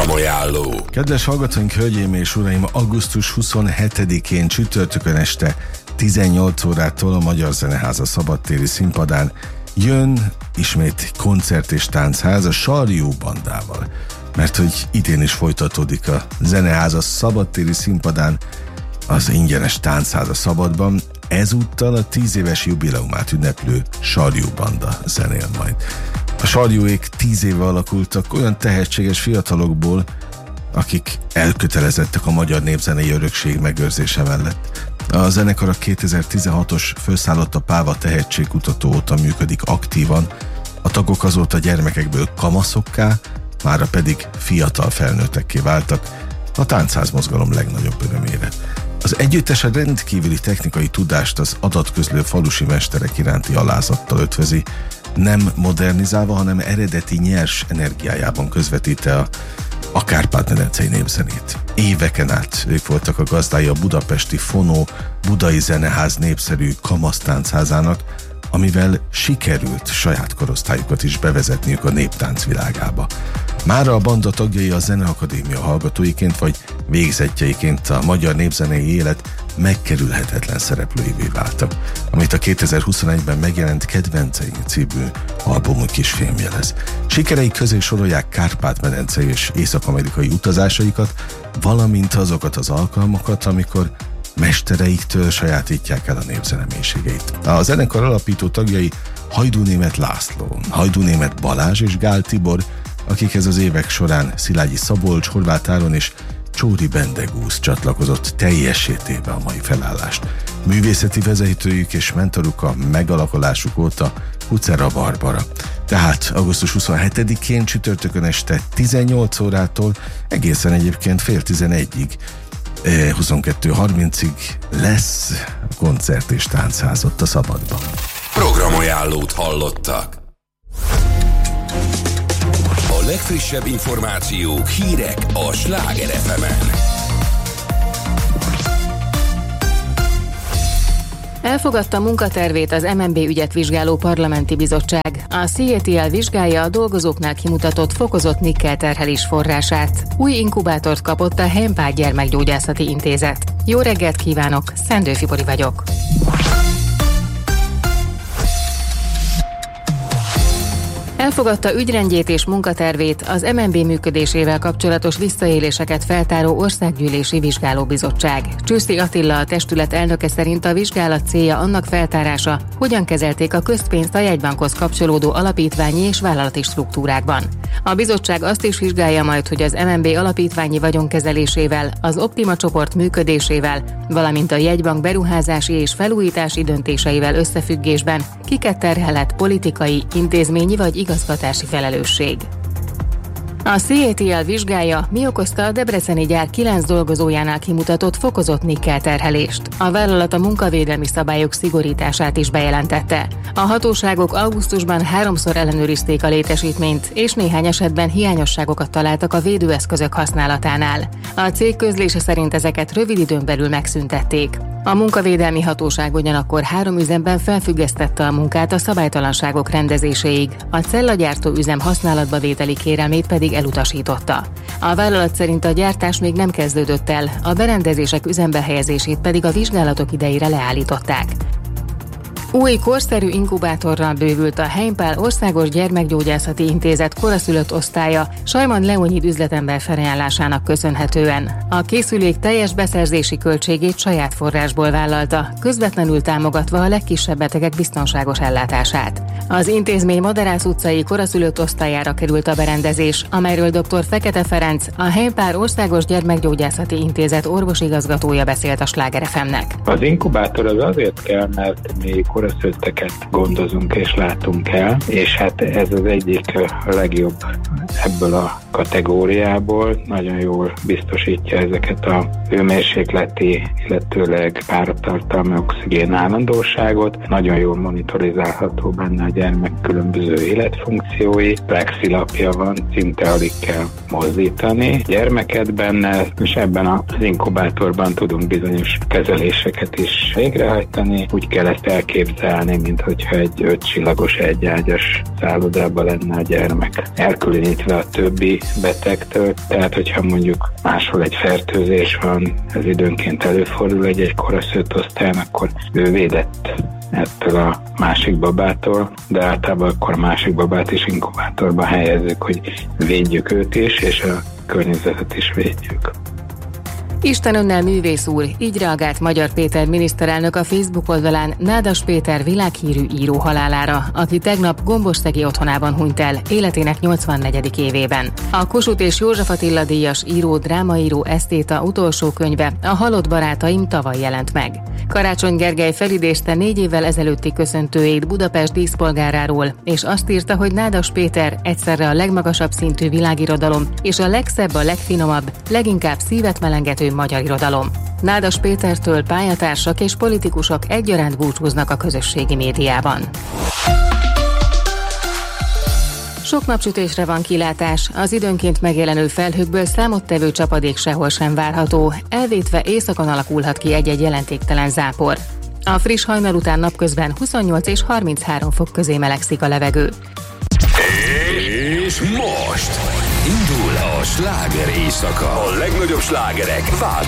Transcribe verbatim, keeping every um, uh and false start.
Programajánló. Kedves hallgatóink, hölgyeim és uraim, augusztus huszonhetedikén csütörtökön este tizennyolc órától a Magyar Zeneháza szabadtéri színpadán jön ismét koncert és táncház a Sarjú bandával. Mert hogy idén is folytatódik a Zeneháza szabadtéri színpadán az ingyenes táncház a Szabadban, ezúttal a tíz éves jubileumát ünneplő Sarjú banda zenél majd. A Sarjúék tíz éve alakultak olyan tehetséges fiatalokból, akik elkötelezettek a magyar népzenei örökség megőrzése mellett. A zenekar a kétezer-tizenhatos Fölszállotta Páva tehetségkutató óta működik aktívan, a tagok azóta gyermekekből kamaszokká, mára pedig fiatal felnőttekké váltak, a táncház mozgalom legnagyobb örömére. Az együttes a rendkívüli technikai tudást az adatközlő falusi mesterek iránti alázattal ötvözi, nem modernizálva, hanem eredeti nyers energiájában közvetít a, a kárpát-medencei népzenét. Éveken át ők voltak a gazdái a budapesti Fonó Budai Zeneház népszerű kamasztáncházának, amivel sikerült saját korosztályukat is bevezetniük a néptánc világába. Mára a banda tagjai a Zeneakadémia hallgatóiként vagy végzettjeiként a magyar népzenei élet megkerülhetetlen szereplőivé váltak, amit a kétezer-huszonegyben megjelent Kedvenceink című albumuk is fémjelez. Sikereik közé sorolják kárpát-medencei és észak-amerikai utazásaikat, valamint azokat az alkalmakat, amikor mestereiktől sajátítják el a népzene mélységeit. A zenekar alapító tagjai Hajdú-Németh László, Hajdú-Németh Balázs és Gál Tibor, akikhez az évek során Szilágyi Szabolcs, Horváth Áron és Csóri Bendegúz csatlakozott teljessé téve a mai felállást. Művészeti vezetőjük és mentoruk a megalakulásuk óta Kucera Barbara. Tehát augusztus huszonhetedikén csütörtökön este tizennyolc órától egészen egyébként fél tizenegyig, huszonkettő harmincig lesz koncert és táncház ott a Szabadban. Programajánlót hallottak. A legfrissebb információk, hírek a Sláger ef emen. Elfogadta munkatervét az em en bé ügyet vizsgáló parlamenti bizottság. A cé é té el vizsgálja a dolgozóknál kimutatott fokozott nikkelterhelés forrását. Új inkubátort kapott a Heimpál Gyermekgyógyászati Intézet. Jó reggelt kívánok, Szendő Fibori vagyok. Elfogadta ügyrendjét és munkatervét az em en bé működésével kapcsolatos visszaéléseket feltáró országgyűlési vizsgálóbizottság. Csőszi Attila, a testület elnöke szerint a vizsgálat célja annak feltárása, hogyan kezelték a közpénzt a jegybankhoz kapcsolódó alapítványi és vállalati struktúrákban. A bizottság azt is vizsgálja majd, hogy az em en bé alapítványi vagyonkezelésével, az Optima csoport működésével, valamint a jegybank beruházási és felújítási döntéseivel összefüggésben kiket terhelhet politikai, intézményi vagy igazgatási felelősség. A cé é té el vizsgálja, mi okozta a debreceni gyár kilenc dolgozójánál kimutatott fokozott nikkelterhelést. A vállalat a munkavédelmi szabályok szigorítását is bejelentette. A hatóságok augusztusban háromszor ellenőrizték a létesítményt, és néhány esetben hiányosságokat találtak a védőeszközök használatánál. A cég közlése szerint ezeket rövid időn belül megszüntették. A munkavédelmi hatóság ugyanakkor három üzemben felfüggesztette a munkát a szabálytalanságok rendezéséig, a cellagyártó üzem használatba vételi kérelmét pedig elutasította. A vállalat szerint a gyártás még nem kezdődött el, a berendezések üzembe helyezését pedig a vizsgálatok idejére leállították. Új korszerű inkubátorral bővült a Heimpál Országos Gyermekgyógyászati Intézet koraszülött osztálya Sajman Leonid üzletember felajánlásának köszönhetően. A készülék teljes beszerzési költségét saját forrásból vállalta, közvetlenül támogatva a legkisebb betegek biztonságos ellátását. Az intézmény Madarász utcai koraszülött osztályára került a berendezés, amelyről dr. Fekete Ferenc, a Heimpál Országos Gyermekgyógyászati Intézet orvosigazgatója beszélt a Sláger ef emnek. Az inkubátor az azért kell, mert mi koraszülötteket gondozunk és látunk el, és hát ez az egyik legjobb ebből a kategóriából. Nagyon jól biztosítja ezeket a hőmérsékleti, illetőleg páratartalmi oxigén állandóságot. Nagyon jól monitorizálható benne a gyermek különböző életfunkciói. Plexilapja van, szinte alig kell mozdítani gyermeket benne, és ebben az inkubátorban tudunk bizonyos kezeléseket is végrehajtani. Úgy kell ezt elképzelni, képzelni, mint hogyha egy ötcsillagos egyágyas szállodában lenne a gyermek, elkülönítve a többi betegtől. Tehát, hogyha mondjuk máshol egy fertőzés van, ez időnként előfordul egy-egy koraszülött osztályon, akkor ő védett ettől a másik babától, de általában akkor a másik babát is inkubátorba helyezzük, hogy védjük őt is, és a környezetet is védjük. Isten önnel, művész úr, így reagált Magyar Péter miniszterelnök a Facebook oldalán Nádas Péter világhírű író halálára, aki tegnap Gombostegi otthonában hunyt el életének nyolcvannegyedik évében. A Kossuth és József Attila díjas író, drámaíró, esztéta utolsó könyve, A halott barátaim tavaly jelent meg. Karácsony Gergely felidézte négy évvel ezelőtti köszöntőjét Budapest díszpolgáráról, és azt írta, hogy Nádas Péter egyszerre a legmagasabb szintű világirodalom és a legszebb, a legfinomabb, leginkább szívet melengető magyar irodalom. Nádas Pétertől pályatársak és politikusok egyaránt búcsúznak a közösségi médiában. Sok napsütésre van kilátás, az időnként megjelenő felhőkből számottevő csapadék sehol sem várható, elvétve északon alakulhat ki egy-egy jelentéktelen zápor. A friss hajnal után napközben huszonnyolc és harminchárom fok közé melegszik a levegő. És most indul a sláger éjszaka. A legnagyobb slágerek változnak.